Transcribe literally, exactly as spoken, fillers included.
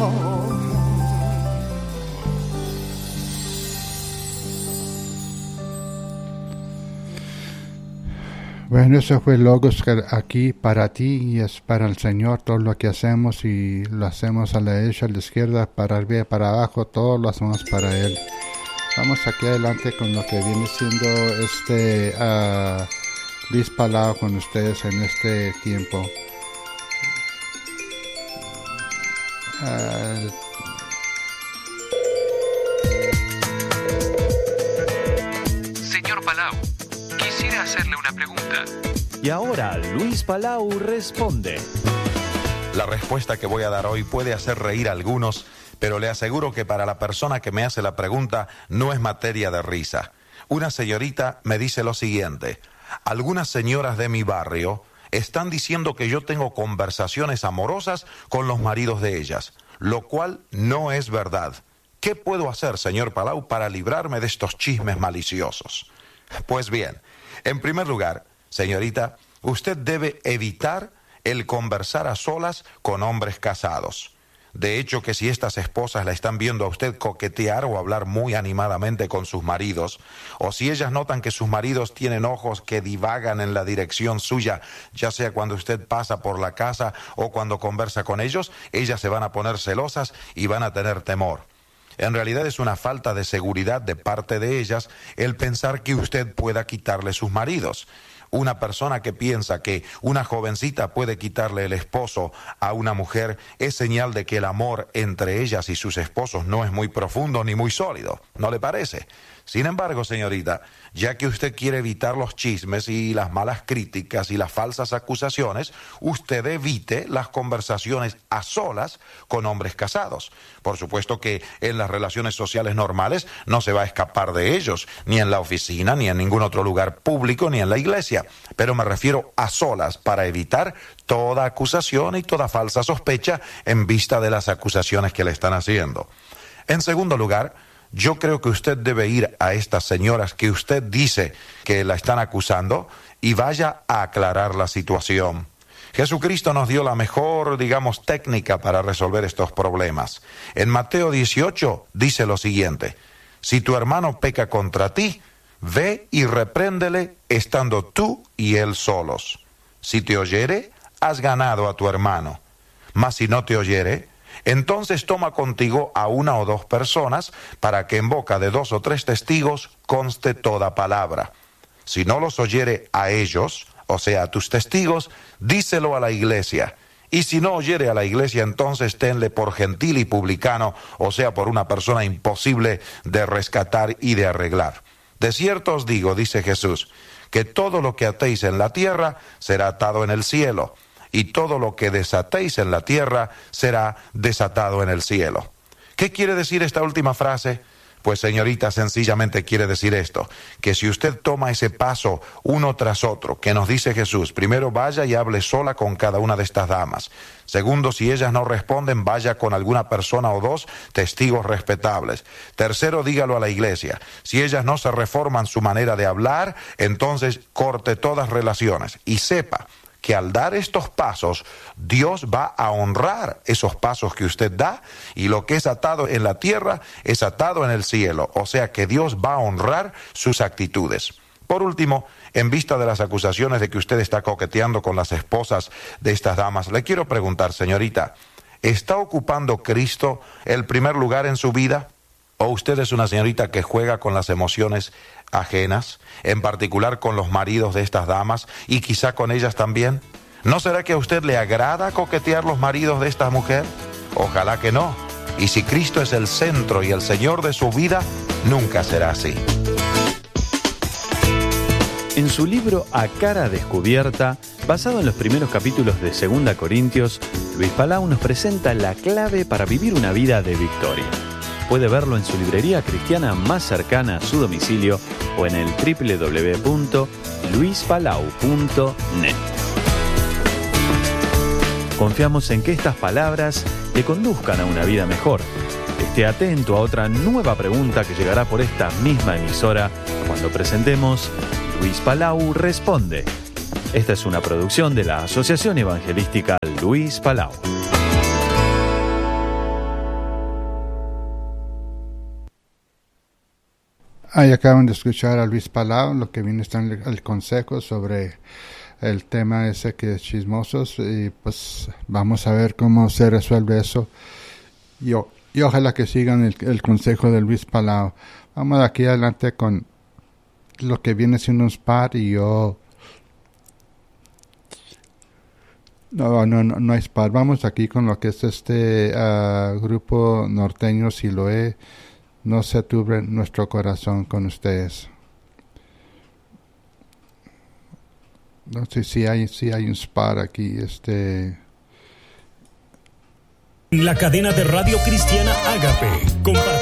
Bueno, eso fue Logos aquí para ti y es para el Señor todo lo que hacemos, y lo hacemos a la derecha, a la izquierda, para arriba, para abajo, todo lo hacemos para Él. Vamos aquí adelante con lo que viene siendo este uh, Luis Palau con ustedes en este tiempo. Uh, Señor Palau, quisiera hacerle una pregunta. Y ahora Luis Palau responde. La respuesta que voy a dar hoy puede hacer reír a algunos, pero le aseguro que para la persona que me hace la pregunta no es materia de risa. Una señorita me dice lo siguiente: algunas señoras de mi barrio están diciendo que yo tengo conversaciones amorosas con los maridos de ellas, lo cual no es verdad. ¿Qué puedo hacer, señor Palau, para librarme de estos chismes maliciosos? Pues bien, en primer lugar, señorita, usted debe evitar el conversar a solas con hombres casados. De hecho, que si estas esposas la están viendo a usted coquetear o hablar muy animadamente con sus maridos, o si ellas notan que sus maridos tienen ojos que divagan en la dirección suya, ya sea cuando usted pasa por la casa o cuando conversa con ellos, ellas se van a poner celosas y van a tener temor. En realidad es una falta de seguridad de parte de ellas el pensar que usted pueda quitarle sus maridos. Una persona que piensa que una jovencita puede quitarle el esposo a una mujer es señal de que el amor entre ellas y sus esposos no es muy profundo ni muy sólido, ¿no le parece? Sin embargo, señorita, ya que usted quiere evitar los chismes y las malas críticas y las falsas acusaciones, usted evite las conversaciones a solas con hombres casados. Por supuesto que en las relaciones sociales normales no se va a escapar de ellos, ni en la oficina, ni en ningún otro lugar público, ni en la iglesia. Pero me refiero a solas para evitar toda acusación y toda falsa sospecha en vista de las acusaciones que le están haciendo. En segundo lugar, yo creo que usted debe ir a estas señoras que usted dice que la están acusando y vaya a aclarar la situación. Jesucristo nos dio la mejor, digamos, técnica para resolver estos problemas. En Mateo dieciocho dice lo siguiente: si tu hermano peca contra ti, ve y repréndele estando tú y él solos. Si te oyere, has ganado a tu hermano. Mas si no te oyere, entonces toma contigo a una o dos personas, para que en boca de dos o tres testigos conste toda palabra. Si no los oyere a ellos, o sea, a tus testigos, díselo a la iglesia. Y si no oyere a la iglesia, entonces tenle por gentil y publicano, o sea, por una persona imposible de rescatar y de arreglar. De cierto os digo, dice Jesús, que todo lo que atéis en la tierra será atado en el cielo, y todo lo que desatéis en la tierra será desatado en el cielo. ¿Qué quiere decir esta última frase? Pues, señorita, sencillamente quiere decir esto, que si usted toma ese paso uno tras otro, que nos dice Jesús, primero vaya y hable sola con cada una de estas damas. Segundo, si ellas no responden, vaya con alguna persona o dos testigos respetables. Tercero, dígalo a la iglesia. Si ellas no se reforman su manera de hablar, entonces corte todas relaciones y sepa que al dar estos pasos, Dios va a honrar esos pasos que usted da, y lo que es atado en la tierra es atado en el cielo. O sea que Dios va a honrar sus actitudes. Por último, en vista de las acusaciones de que usted está coqueteando con las esposas de estas damas, le quiero preguntar, señorita, ¿está ocupando Cristo el primer lugar en su vida? ¿O usted es una señorita que juega con las emociones ajenas, en particular con los maridos de estas damas y quizá con ellas también? ¿No será que a usted le agrada coquetear los maridos de esta mujer? Ojalá que no. Y si Cristo es el centro y el Señor de su vida, nunca será así. En su libro A Cara Descubierta, basado en los primeros capítulos de Segunda Corintios, Luis Palau nos presenta la clave para vivir una vida de victoria. Puede verlo en su librería cristiana más cercana a su domicilio o en el doble u doble u doble u punto luis palau punto net. Confiamos en que estas palabras le conduzcan a una vida mejor. Esté atento a otra nueva pregunta que llegará por esta misma emisora cuando presentemos Luis Palau Responde. Esta es una producción de la Asociación Evangelística Luis Palau. Ahí acaban de escuchar a Luis Palau, lo que viene está en el, el consejo sobre el tema ese que es chismosos, y pues vamos a ver cómo se resuelve eso, y, o, y ojalá que sigan el, el consejo de Luis Palau. Vamos de aquí adelante con lo que viene siendo un spot, y yo no, no, no, no hay spot. Vamos aquí con lo que es este uh, grupo norteño Siloé. No se turbe nuestro corazón con ustedes. No sé si hay, si hay un spot aquí. Este. La cadena de Radio Cristiana Ágape. Comparte.